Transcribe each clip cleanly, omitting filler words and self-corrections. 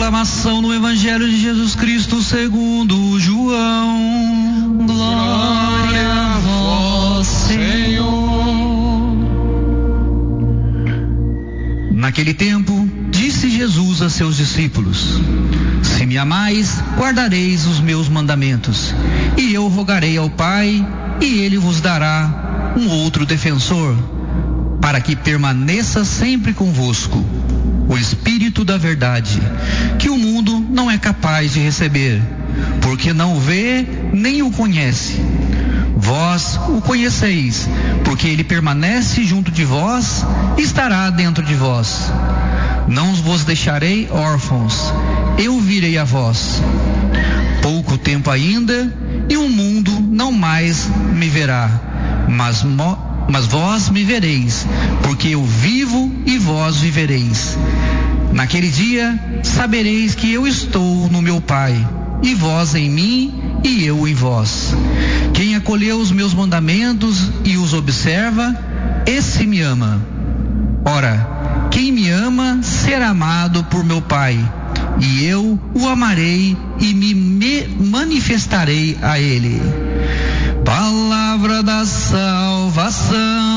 Proclamação no Evangelho de Jesus Cristo segundo João. Glória a vós, Senhor. Naquele tempo, disse Jesus a seus discípulos: Se me amais, guardareis os meus mandamentos, e eu rogarei ao Pai, e ele vos dará um outro defensor, para que permaneça sempre convosco, o Espírito da verdade, que o mundo não é capaz de receber, porque não o vê nem o conhece. Vós o conheceis, porque ele permanece junto de vós e estará dentro de vós. Não vos deixarei órfãos, eu virei a vós. Pouco tempo ainda, e o mundo não mais me verá, mas vós me vereis, porque eu vivo e vós vivereis. Naquele dia sabereis que eu estou no meu Pai, e vós em mim, e eu em vós. Quem acolheu os meus mandamentos e os observa, esse me ama. Ora, quem me ama será amado por meu Pai, e eu o amarei e me manifestarei a ele. Palavra da salvação.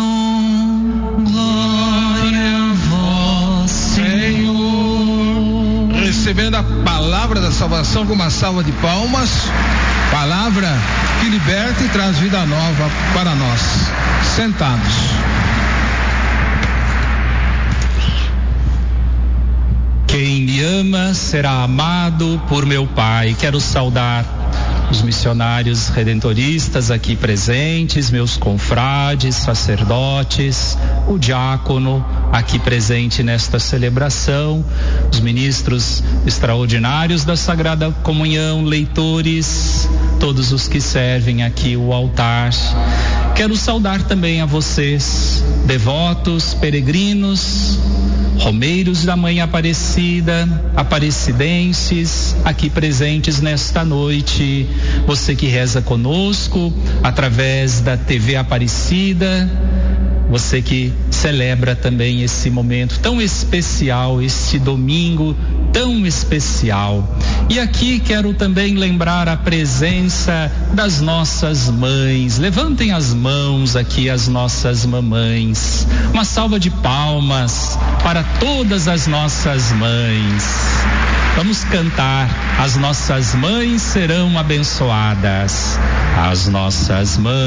Glória a vós, Senhor. Recebendo a palavra da salvação com uma salva de palmas. Palavra que liberta e traz vida nova para nós. Sentados. Quem me ama será amado por meu Pai. Quero saudar os missionários redentoristas aqui presentes, meus confrades, sacerdotes, o diácono aqui presente nesta celebração, os ministros extraordinários da Sagrada Comunhão, leitores, todos os que servem aqui o altar. Quero saudar também a vocês, devotos, peregrinos, romeiros da Mãe Aparecida, aparecidenses aqui presentes nesta noite, você que reza conosco através da TV Aparecida, você que celebra também esse momento tão especial, este domingo tão especial. E aqui quero também lembrar a presença das nossas mães. Levantem as mãos aqui, as nossas mamães. Uma salva de palmas para todas as nossas mães. Vamos cantar: as nossas mães serão abençoadas. As nossas mães